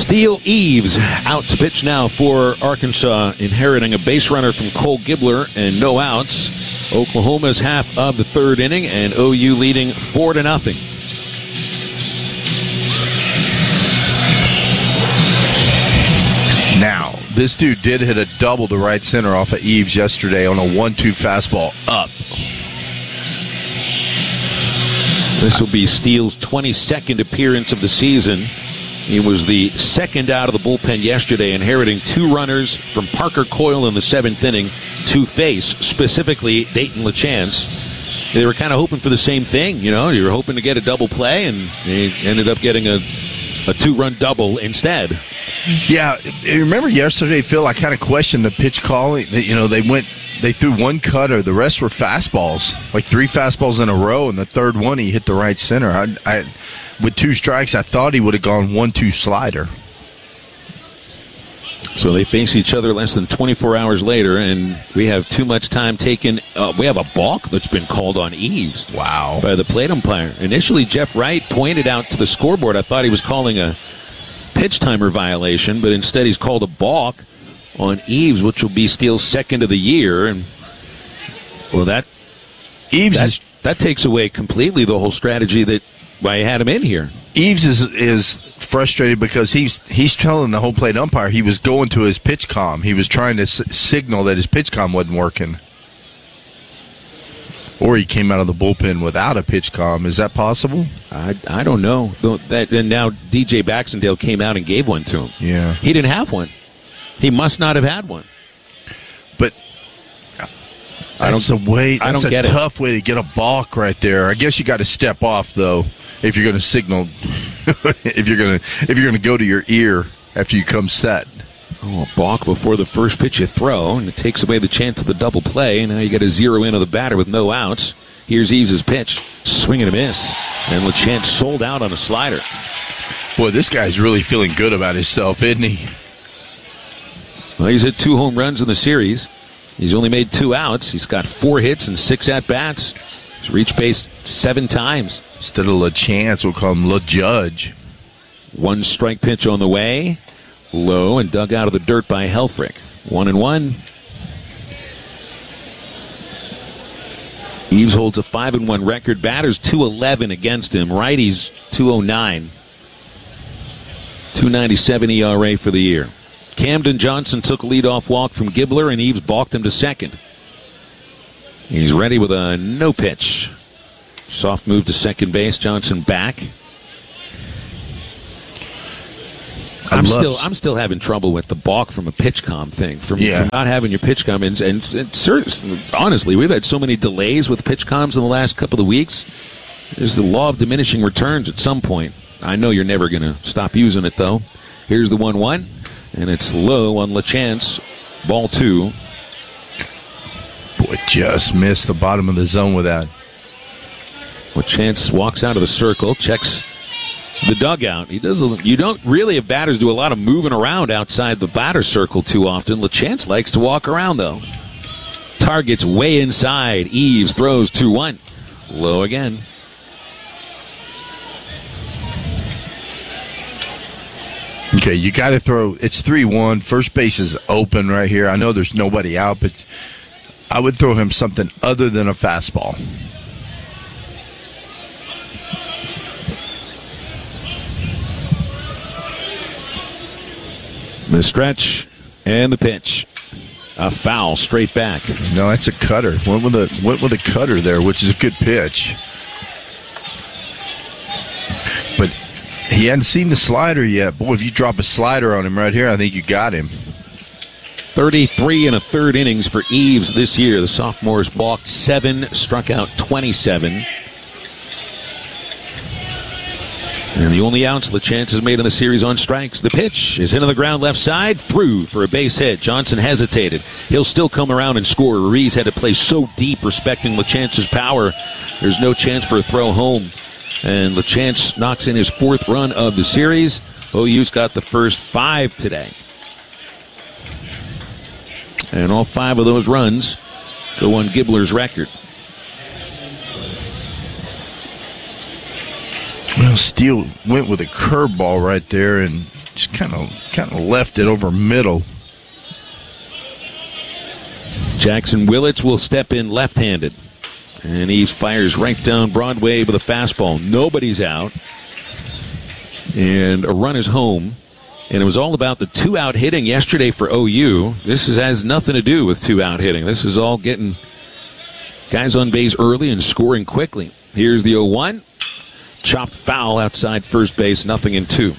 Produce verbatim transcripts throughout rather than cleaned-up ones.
Steele Eves out to pitch now for Arkansas, inheriting a base runner from Cole Gibbler and no outs. Oklahoma's half of the third inning, and O U leading four to nothing. Now, this dude did hit a double to right center off of Eves yesterday on a one two fastball up. This will be Steele's twenty-second appearance of the season. He was the second out of the bullpen yesterday, inheriting two runners from Parker Coyle in the seventh inning to face, specifically Dayton LaChance. They were kind of hoping for the same thing, you know. You were hoping to get a double play, and they ended up getting a, a two-run double instead. Yeah, remember yesterday, Phil, I kind of questioned the pitch calling. You know, they went, they threw one cutter. The rest were fastballs, like three fastballs in a row, and the third one he hit the right center. I, I with two strikes, I thought he would have gone one two slider. So they face each other less than twenty-four hours later, and we have too much time taken. Uh, we have a balk that's been called on Eves. Wow. By the plate umpire. Initially, Jeff Wright pointed out to the scoreboard. I thought he was calling a pitch timer violation, but instead he's called a balk on Eves, which will be Steele's second of the year. And well, that Eves that, is, that takes away completely the whole strategy that why you had him in here. Eves is is frustrated because he's he's telling the whole plate umpire he was going to his pitch comm. He was trying to s- signal that his pitch comm wasn't working. Or he came out of the bullpen without a pitch comm. Is that possible? I, I don't know. That, and now D J Baxendale came out and gave one to him. Yeah. He didn't have one. He must not have had one. But I don't. That's a way. That's I don't a get tough it. way to get a balk right there. I guess you got to step off though if you're going to signal. if you're going to if you're going to go to your ear after you come set. Oh, a balk before the first pitch you throw, and it takes away the chance of the double play. And now you get a zero in of the batter with no outs. Here's Eves' pitch, swing and a miss, and LaChance sold out on a slider. Boy, this guy's really feeling good about himself, isn't he? Well, he's hit two home runs in the series. He's only made two outs. He's got four hits and six at-bats. He's reached base seven times. Instead of LaChance, we'll call him LaJudge. One strike pitch on the way. Low and dug out of the dirt by Helfrich. One and one. Eves holds a five and one record. Batters two eleven against him. Righties two oh nine. two ninety-seven E R A for the year. Camden Johnson took a leadoff walk from Gibbler, and Eves balked him to second. He's ready with a no pitch. Soft move to second base. Johnson back. I'm still I'm still having trouble with the balk from a pitch comm thing, from, yeah. from not having your pitch comm. And, and, and honestly, we've had so many delays with pitch comms in the last couple of weeks. There's the law of diminishing returns at some point. I know you're never going to stop using it, though. Here's the one one, and it's low on LaChance. Ball two. Boy, just missed the bottom of the zone with that. LaChance walks out of the circle, checks the dugout. He does. You don't really have batters do a lot of moving around outside the batter circle too often. LaChance likes to walk around, though. Target's way inside. Eves throws two one. Low again. Okay, you got to throw. It's three one. First base is open right here. I know there's nobody out, but I would throw him something other than a fastball. The stretch and the pitch. A foul straight back. No, that's a cutter. Went with a went with a cutter there, which is a good pitch. But he hadn't seen the slider yet. Boy, if you drop a slider on him right here, I think you got him. thirty-three and a third innings for Eves this year. The sophomore's balked seven, struck out twenty-seven. And the only outs LaChance has made in the series on strikes. The pitch is into the ground left side, through for a base hit. Johnson hesitated. He'll still come around and score. Ruiz had to play so deep, respecting LaChance's power. There's no chance for a throw home. And LaChance knocks in his fourth run of the series. O U's got the first five today. And all five of those runs go on Gibbler's record. Well, Steele went with a curveball right there, and just kind of kind of left it over middle. Jackson Willits will step in left-handed. And he fires right down Broadway with a fastball. Nobody's out. And a run is home. And it was all about the two-out hitting yesterday for O U. This is, has nothing to do with two-out hitting. This is all getting guys on base early and scoring quickly. Here's the oh one. Chopped foul outside first base, nothing in two.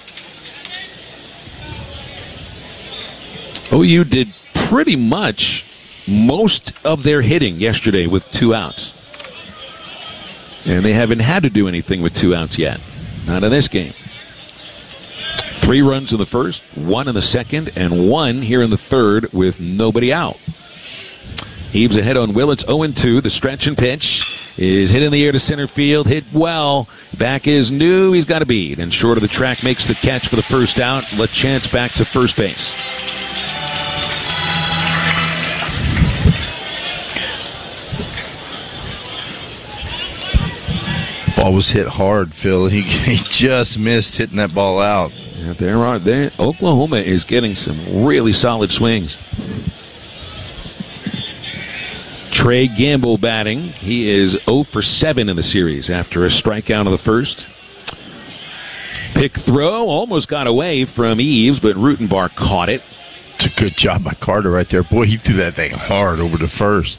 O U did pretty much most of their hitting yesterday with two outs. And they haven't had to do anything with two outs yet. Not in this game. Three runs in the first, one in the second, and one here in the third with nobody out. Eaves ahead on Willits, oh and two. The stretch and pitch is hit in the air to center field. Hit well. Back is new. He's got a beat. And short of the track makes the catch for the first out. LaChance back to first base. Ball was hit hard, Phil. He, he just missed hitting that ball out. Yeah, there are there. Oklahoma is getting some really solid swings. Trey Gamble batting. He is oh for seven in the series after a strikeout in the first. Pick throw almost got away from Eaves, but Rutenbar caught it. It's a good job by Carter right there. Boy, he threw that thing hard over to first.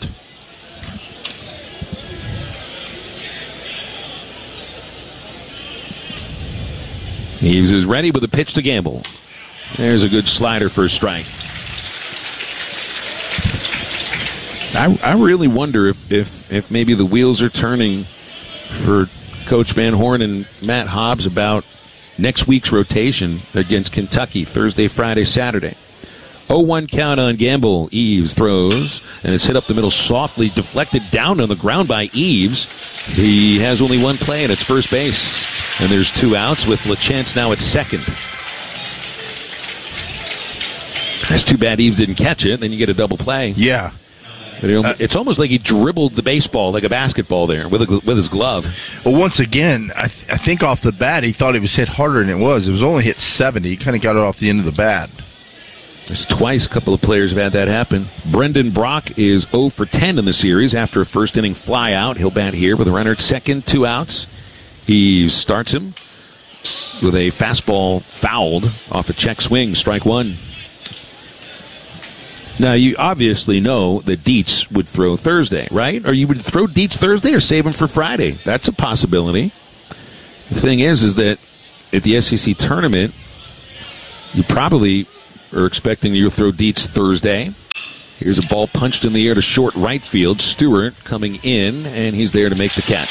Eaves is ready with a pitch to Gamble. There's a good slider for a strike. I, I really wonder if, if, if maybe the wheels are turning for Coach Van Horn and Matt Hobbs about next week's rotation against Kentucky, Thursday, Friday, Saturday. oh one count on Gamble. Eaves throws, and it's hit up the middle softly, deflected down on the ground by Eaves. He has only one play, and it's first base. And there's two outs with LaChance now at second. That's too bad Eaves didn't catch it. Then you get a double play. Yeah. Uh, it's almost like he dribbled the baseball like a basketball there with a, with his glove. Well, once again, I, th- I think off the bat he thought it was hit harder than it was. It was only hit seventy. He kind of got it off the end of the bat. There's twice a couple of players have had that happen. Brendan Brock is oh for ten in the series after a first-inning fly-out. He'll bat here with a runner at second, two outs. He starts him with a fastball fouled off a check swing, strike one. Now, you obviously know that Dietz would throw Thursday, right? Or you would throw Dietz Thursday or save him for Friday. That's a possibility. The thing is, is that at the S E C tournament, you probably are expecting you'll throw Dietz Thursday. Here's a ball punched in the air to short right field. Stewart coming in, and he's there to make the catch.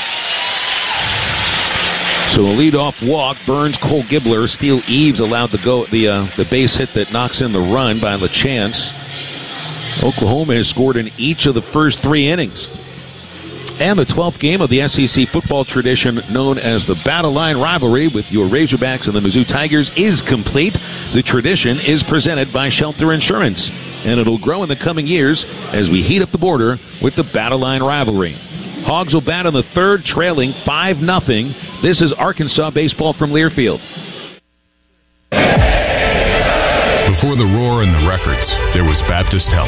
So a leadoff walk. Burns, Cole Gibbler, Steele Eaves allowed the go the uh, the base hit that knocks in the run by LaChance. Oklahoma has scored in each of the first three innings. And the twelfth game of the S E C football tradition known as the Battle Line Rivalry with your Razorbacks and the Mizzou Tigers is complete. The tradition is presented by Shelter Insurance, and it'll grow in the coming years as we heat up the border with the Battle Line Rivalry. Hogs will bat on the third, trailing five nothing. This is Arkansas baseball from Learfield. Before the roar and the records, there was Baptist Health.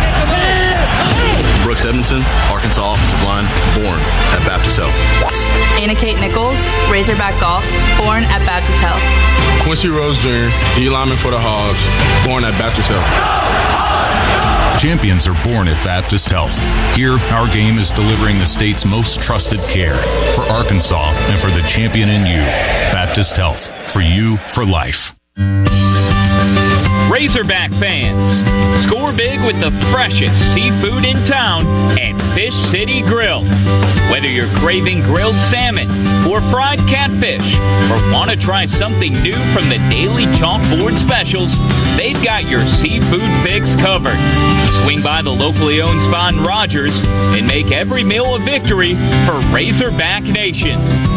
Brooks Edmondson, Arkansas offensive line, born at Baptist Health. Anna Kate Nichols, Razorback Golf, born at Baptist Health. Quincy Rose Junior, D lineman for the Hogs, born at Baptist Health. Champions are born at Baptist Health. Here, our game is delivering the state's most trusted care for Arkansas and for the champion in you. Baptist Health, for you, for life. Razorback fans, score big with the freshest seafood in town at Fish City Grill. Whether you're craving grilled salmon or fried catfish, or want to try something new from the daily chalkboard specials, they've got your seafood fix covered. Swing by the locally owned Spot and Rogers and make every meal a victory for Razorback Nation.